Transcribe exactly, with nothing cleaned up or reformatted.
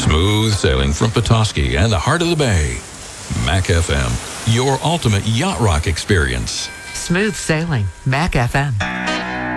Smooth sailing from Petoskey and the heart of the bay. Mac F M, your ultimate yacht rock experience. Smooth sailing, Mac F M.